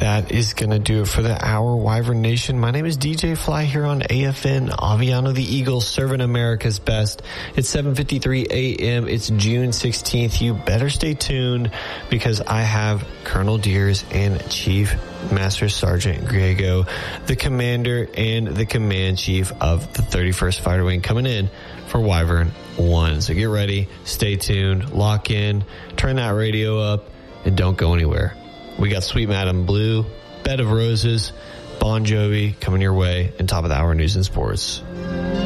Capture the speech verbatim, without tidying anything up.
that is going to do it for the hour, Wyvern Nation. My name is D J Fly here on A F N, Aviano the Eagle, serving America's best. It's seven fifty-three a.m. It's June sixteenth. You better stay tuned because I have Colonel Deers and Chief Master Sergeant Griego, the commander and the command chief of the thirty-first Fighter Wing, coming in for Wyvern one. So get ready, stay tuned, lock in, turn that radio up, and don't go anywhere. We got Sweet Madam Blue, Bed of Roses, Bon Jovi coming your way, and top of the hour news and sports.